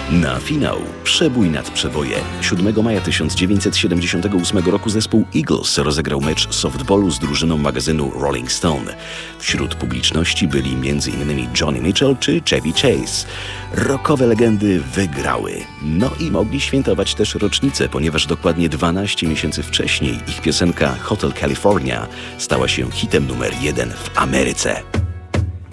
Na finał przebój nad przeboje. 7 maja 1978 roku zespół Eagles rozegrał mecz softballu z drużyną magazynu Rolling Stone. Wśród publiczności byli m.in. Johnny Mitchell czy Chevy Chase. Rockowe legendy wygrały. No i mogli świętować też rocznicę, ponieważ dokładnie 12 miesięcy wcześniej ich piosenka Hotel California stała się hitem numer 1 w Ameryce.